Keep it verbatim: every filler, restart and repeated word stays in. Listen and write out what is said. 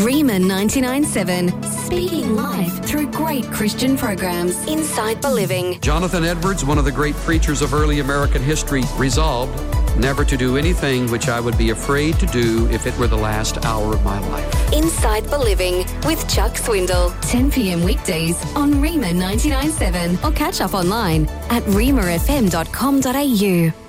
Rima ninety-nine point seven, speaking life through great Christian programs. Inside Believing. Jonathan Edwards, one of the great preachers of early American history, resolved never to do anything which I would be afraid to do if it were the last hour of my life. Inside Believing with Chuck Swindle. ten p.m. weekdays on Rima ninety-nine point seven or catch up online at rima f m dot com dot a u.